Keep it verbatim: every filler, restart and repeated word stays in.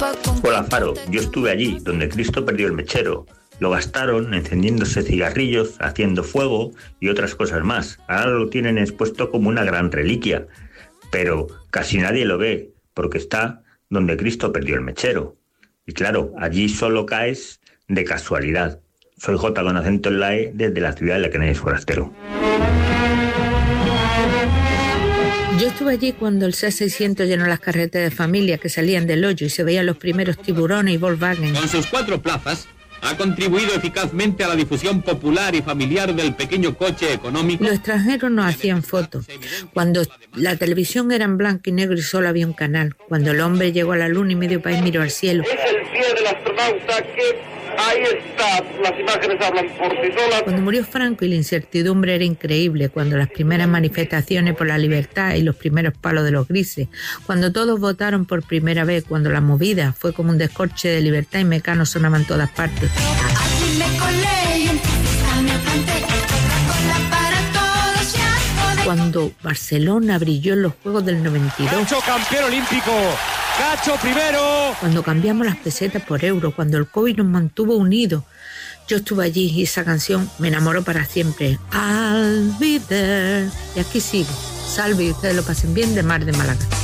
Hola Faro, yo estuve allí, donde Cristo perdió el mechero. Lo gastaron encendiéndose cigarrillos, haciendo fuego y otras cosas más. Ahora lo tienen expuesto como una gran reliquia, pero casi nadie lo ve, porque está donde Cristo perdió el mechero. Y claro, allí solo caes de casualidad. Soy J con acento en la E desde la ciudad de la que nadie es forastero. Yo estuve allí cuando el C seiscientos llenó las carreteras de familia que salían del hoyo y se veían los primeros tiburones y Volkswagen. Con sus cuatro plazas, ha contribuido eficazmente a la difusión popular y familiar del pequeño coche económico. Los extranjeros nos hacían fotos. Cuando la televisión era en blanco y negro y solo había un canal. Cuando el hombre llegó a la luna y medio país miró al cielo. Es el pie del astronauta que... Ahí está, las imágenes hablan por sí solas. Cuando murió Franco y la incertidumbre era increíble, cuando las primeras manifestaciones por la libertad y los primeros palos de los grises, cuando todos votaron por primera vez, cuando la movida fue como un descorche de libertad y Mecano sonaban en todas partes. Cuando Barcelona brilló en los Juegos del noventa y dos. Cacho, campeón olímpico. Cacho primero. Cuando cambiamos las pesetas por euros, cuando el COVID nos mantuvo unidos. Yo estuve allí y esa canción me enamoró para siempre. I'll be there. Y aquí sigue. Salve y ustedes lo pasen bien de Mar de Málaga.